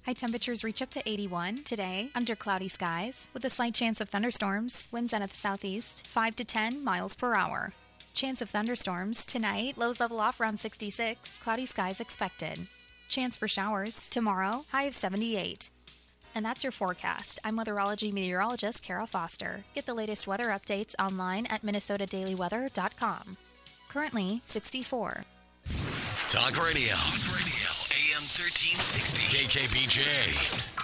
High temperatures reach up to 81 today under cloudy skies with a slight chance of thunderstorms. Winds out of the southeast 5 to 10 miles per hour. Chance of thunderstorms tonight. Lows level off around 66. Cloudy skies expected. Chance for showers tomorrow. High of 78. And that's your forecast. I'm weatherology meteorologist Kara Foster. Get the latest weather updates online at minnesotadailyweather.com. Currently 64. Talk Radio. AM 1360. KKBJ.